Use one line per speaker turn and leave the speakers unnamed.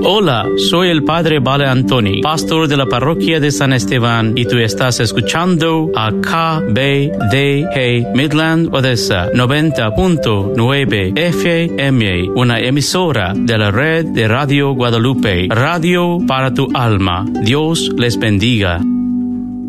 Hola, soy el Padre Vale Antoni, pastor de la parroquia de San Esteban, y tú estás escuchando a KBDG Midland Odessa 90.9 FM, una emisora de la red de Radio Guadalupe, radio para tu alma. Dios les bendiga.